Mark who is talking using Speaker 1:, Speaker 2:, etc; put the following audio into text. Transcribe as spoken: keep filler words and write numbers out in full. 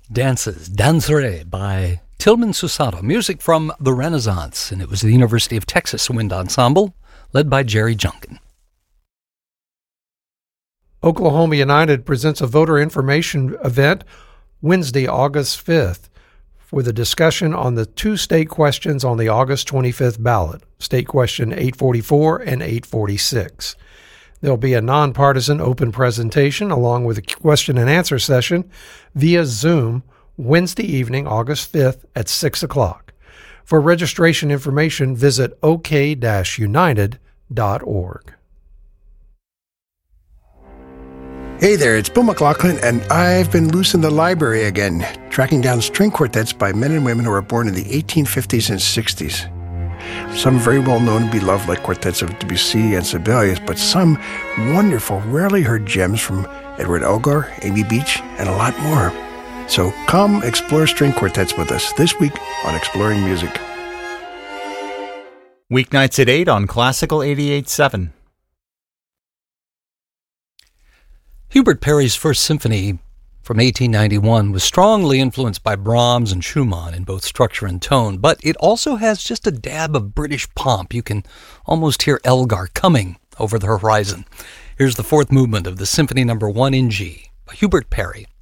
Speaker 1: Dances, Danserai by Tillman Susato, music from the Renaissance, and it was the University of Texas Wind Ensemble, led by Jerry Junkin.
Speaker 2: Oklahoma United presents a voter information event Wednesday, August fifth, with a discussion on the two state questions on the August twenty-fifth ballot, State Question eight forty-four and eight forty-six. There'll be a nonpartisan open presentation along with a question and answer session via Zoom Wednesday evening, August fifth at six o'clock. For registration information, visit o k dash united dot org.
Speaker 3: Hey there, it's Bill McLaughlin, and I've been loose in the library again, tracking down string quartets by men and women who were born in the eighteen fifties and sixties. Some very well known and beloved, like quartets of Debussy and Sibelius, but some wonderful, rarely heard gems from Edward Elgar, Amy Beach, and a lot more. So come explore string quartets with us this week on Exploring Music.
Speaker 4: Weeknights at eight on Classical eighty-eight point seven.
Speaker 1: Hubert Parry's First Symphony from eighteen ninety-one was strongly influenced by Brahms and Schumann in both structure and tone, but it also has just a dab of British pomp. You can almost hear Elgar coming over the horizon. Here's the fourth movement of the Symphony Number one in G by Hubert Parry.